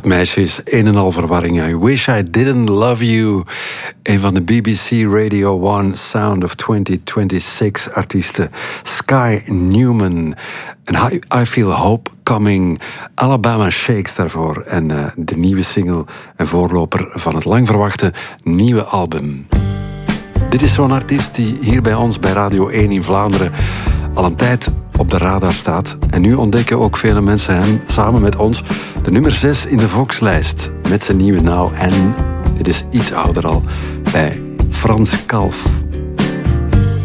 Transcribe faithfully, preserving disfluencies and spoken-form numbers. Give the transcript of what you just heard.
Dat meisje is een en al verwarring. I wish I didn't love you. Een van de B B C Radio one Sound of twintig twenty-six artiesten. Sky Newman. En I, I Feel Hope Coming. Alabama Shakes daarvoor. En uh, de nieuwe single en voorloper van het lang verwachte nieuwe album. Dit is zo'n artiest die hier bij ons bij Radio één in Vlaanderen al een tijd op de radar staat. En nu ontdekken ook vele mensen hem samen met ons de nummer zes in de Volkslijst met zijn nieuwe Now. En dit is iets ouder al bij Frans Kalf.